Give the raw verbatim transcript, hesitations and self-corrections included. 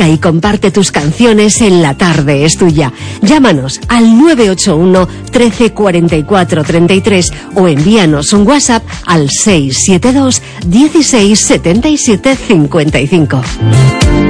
Busca y comparte tus canciones en La Tarde es Tuya. Llámanos al nueve ocho uno, trece, cuarenta y cuatro, treinta y tres o envíanos un WhatsApp al seis siete dos, dieciséis, setenta y siete, cincuenta y cinco.